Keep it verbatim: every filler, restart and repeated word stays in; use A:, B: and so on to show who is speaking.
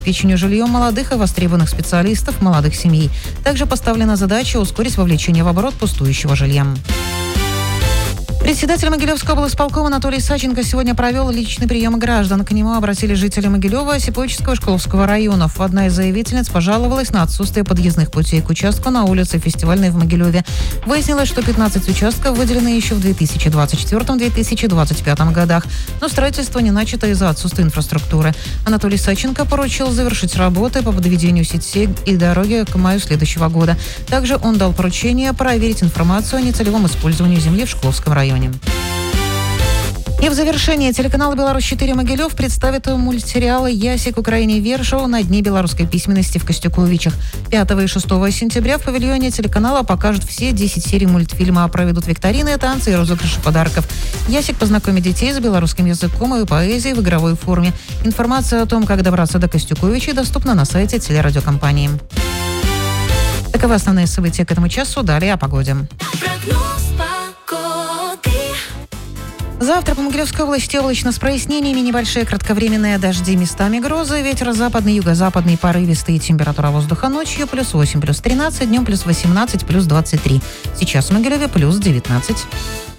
A: обеспечению жильем молодых и востребованных специалистов, молодых семей. Также поставлена задача ускорить вовлечение в оборот пустующего жилья. Председатель Могилевского облсполкома Анатолий Саченко сегодня провел личный прием граждан. К нему обратились жители Могилева, Осиповического и Шкловского районов. Одна из заявительниц пожаловалась на отсутствие подъездных путей к участку на улице Фестивальной в Могилеве. Выяснилось, что пятнадцать участков выделены еще в две тысячи двадцать четвёртом — две тысячи двадцать пятом годах, но строительство не начато из-за отсутствия инфраструктуры. Анатолий Саченко поручил завершить работы по подведению сетей и дороги к маю следующего года. Также он дал поручение проверить информацию о нецелевом использовании земли в Шкловском районе. И в завершение телеканал «Беларусь-четыре Могилев» представит мультсериалы «Ясик Украине Вершоу» на Дне белорусской письменности в Костюковичах. пятого и шестого сентября в павильоне телеканала покажут все десять серий мультфильма, проведут викторины, танцы и розыгрыши подарков. «Ясик» познакомит детей с белорусским языком и поэзией в игровой форме. Информация о том, как добраться до Костюковичей, доступна на сайте телерадиокомпании. Таковы основные события к этому часу. Далее о погоде. Завтра по Могилевской области облачно с прояснениями, небольшие кратковременные дожди, местами грозы, ветер западный, юго-западный, порывистый, температура воздуха ночью плюс восемь, плюс тринадцать, днем плюс восемнадцать, плюс двадцать три. Сейчас в Могилеве плюс девятнадцать.